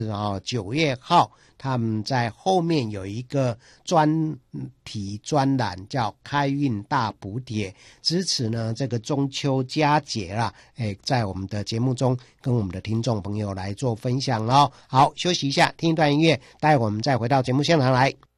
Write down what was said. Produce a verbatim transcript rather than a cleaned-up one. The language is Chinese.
哦，九月号他们在后面有一个专题专栏叫开运大补帖，支持呢这个中秋佳节啦，诶，在我们的节目中跟我们的听众朋友来做分享咯。好，休息一下，听一段音乐，待会我们再回到节目现场来。